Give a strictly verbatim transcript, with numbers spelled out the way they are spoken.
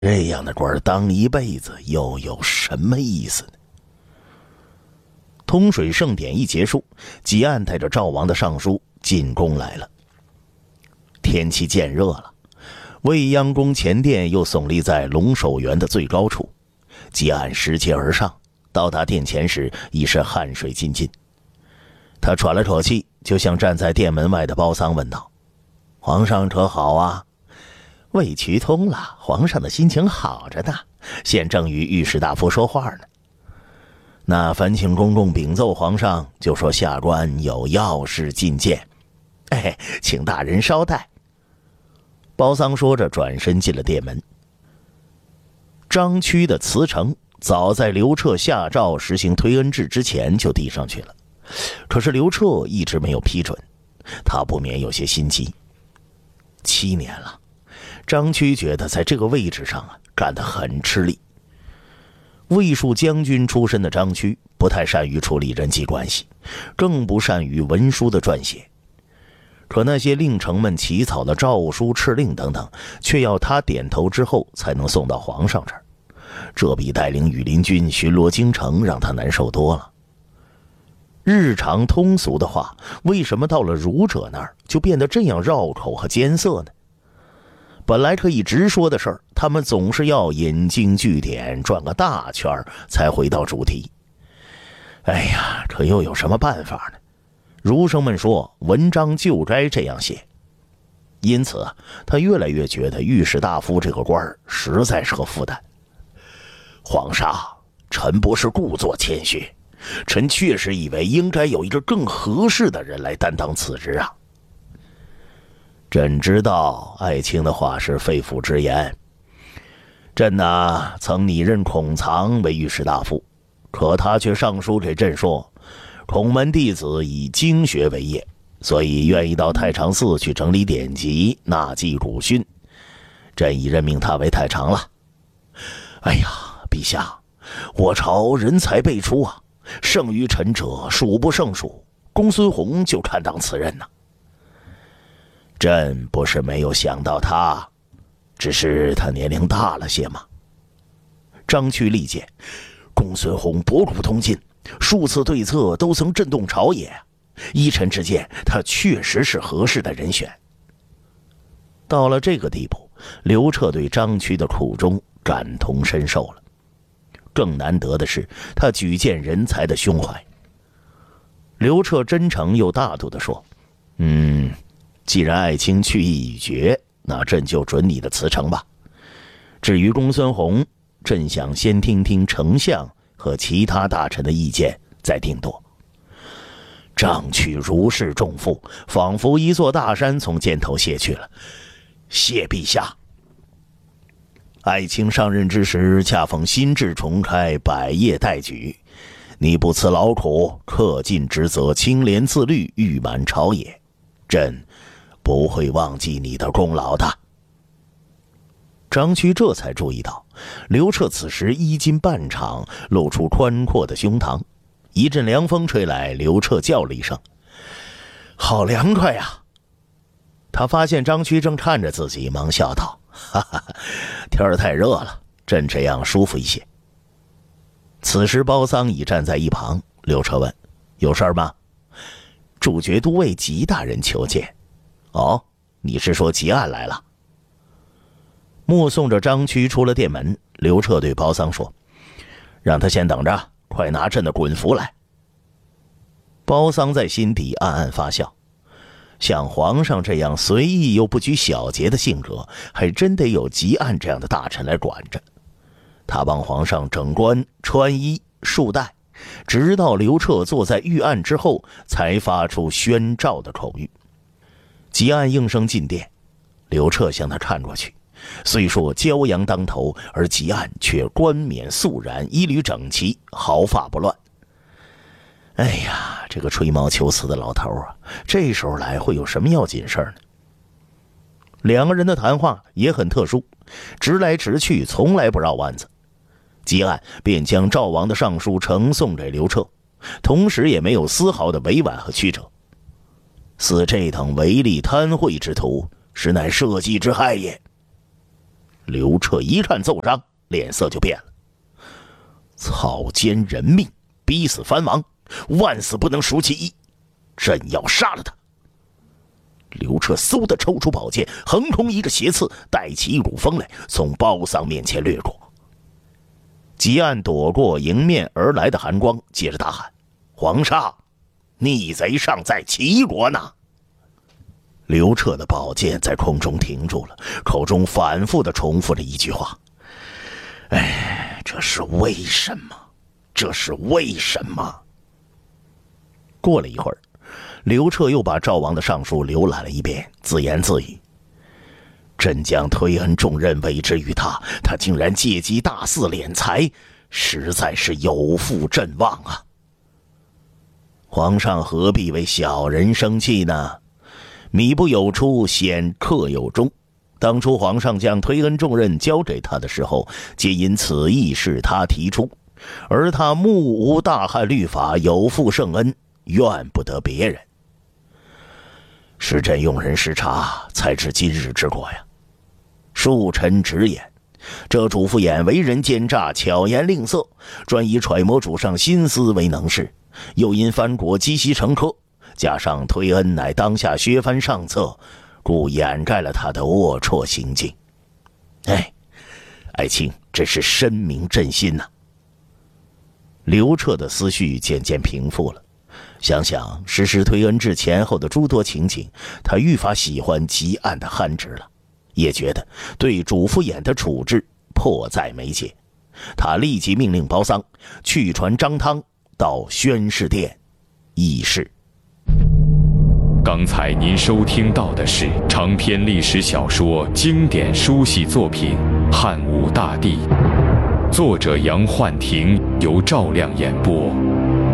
这样的官当一辈子又有什么意思呢？通水盛典一结束，吉安带着赵王的尚书进宫来了。天气渐热了，未央宫前殿又耸立在龙首原的最高处。吉安拾阶而上，到达殿前时已是汗水浸浸。他喘了喘气，就向站在殿门外的包桑问道：“皇上可好啊？”“未渠通了，皇上的心情好着呢，现正与御史大夫说话呢。”“那烦请公公禀奏皇上，就说下官有要事觐见。”“哎，请大人稍待。”包桑说着转身进了殿门。张曲的辞呈早在刘彻下诏实行推恩制之前就递上去了，可是刘彻一直没有批准，他不免有些心急。七年了，张曲觉得在这个位置上啊干得很吃力。卫戍将军出身的张曲不太善于处理人际关系，更不善于文书的撰写。可那些令丞们起草的诏书敕令等等，却要他点头之后才能送到皇上这儿，这比带领羽林军巡逻京城让他难受多了。日常通俗的话，为什么到了儒者那儿就变得这样绕口和艰涩呢？本来可以直说的事儿，他们总是要引经据典，转个大圈才回到主题。哎呀，这又有什么办法呢？儒生们说，文章就该这样写。因此他越来越觉得御史大夫这个官儿实在是个负担。皇上，臣不是故作谦虚，臣确实以为应该有一个更合适的人来担当此职啊。朕知道爱卿的话是肺腑之言，朕呐曾拟任孔藏为御史大夫，可他却上书给朕说，孔门弟子以经学为业，所以愿意到太常寺去整理典籍，纳记古训。朕已任命他为太常了。哎呀，陛下，我朝人才辈出啊，胜于臣者数不胜数，公孙弘就堪当此任呐。朕不是没有想到他，只是他年龄大了些嘛。张曲力荐，公孙弘博古通今，数次对策都曾震动朝野，依臣之见，他确实是合适的人选。到了这个地步，刘彻对张曲的苦衷感同身受了。更难得的是，他举荐人才的胸怀。刘彻真诚又大度地说：“嗯，既然爱卿去意已决，那朕就准你的辞呈吧。至于公孙弘，朕想先听听丞相和其他大臣的意见，再定夺。”张曲如释重负，仿佛一座大山从肩头卸去了。谢陛下。爱卿上任之时，恰逢新制重开，百业待举，你不辞劳苦，恪尽职责，清廉自律，誉满朝野，朕不会忘记你的功劳的。张曲这才注意到，刘彻此时衣襟半敞，露出宽阔的胸膛。一阵凉风吹来，刘彻叫了一声：“好凉快呀！”他发现张曲正看着自己，忙笑道：“哈哈，天儿太热了，朕这样舒服一些。”此时包桑已站在一旁，刘彻问：“有事吗？”“主角都尉吉大人求见。”“哦，你是说吉案来了？”目送着张曲出了殿门，刘彻对包桑说：“让他先等着，快拿朕的滚符来。”包桑在心底暗暗发笑，像皇上这样随意又不拘小节的性格，还真得有吉案这样的大臣来管着。他帮皇上整冠、穿衣、束带，直到刘彻坐在御案之后，才发出宣诏的口谕。吉案应声进殿，刘彻向他看过去，虽说骄阳当头，而吉案却冠冕肃然，衣履整齐，毫发不乱。哎呀，这个吹毛求疵的老头啊，这时候来会有什么要紧事儿呢？两个人的谈话也很特殊，直来直去，从来不绕弯子。吉案便将赵王的上书呈送给刘彻，同时也没有丝毫的委婉和曲折。似这等唯利贪贿之徒，实乃社稷之害也。 刘彻一看奏章，脸色就变了。草菅人命，逼死藩王，万死不能赎其一，朕要杀了他！刘彻嗖地抽出宝剑，横空一个斜刺，带起一股风来，从包桑面前掠过。吉安躲过迎面而来的寒光，接着大喊：“皇上，逆贼尚在齐国呢！”刘彻的宝剑在空中停住了，口中反复地重复着一句话：“哎，这是为什么？这是为什么？”过了一会儿，刘彻又把赵王的上书浏览了一遍，自言自语：“朕将推恩重任委之于他，他竟然借机大肆敛财，实在是有负朕望啊！皇上何必为小人生气呢？米不有出，显客有终。当初皇上将推恩重任交给他的时候，皆因此意是他提出，而他目无大汉律法，有负圣恩，怨不得别人。是朕用人失察，才致今日之果呀。恕臣直言，这主父偃为人奸诈，巧言令色，专以揣摩主上心思为能事，又因藩国积习成科，加上推恩乃当下削藩上策，故掩盖了他的龌龊行径。哎，爱卿真是深明朕心呐、啊。刘彻的思绪渐渐平复了，想想实施推恩制前后的诸多情景，他愈发喜欢吉安的憨直了，也觉得对主父偃的处置迫在眉睫。他立即命令包桑去传张汤到宣示殿议事。 刚才您收听到的是长篇历史小说经典书系作品《汉武大帝》，作者杨焕廷，由赵亮演播。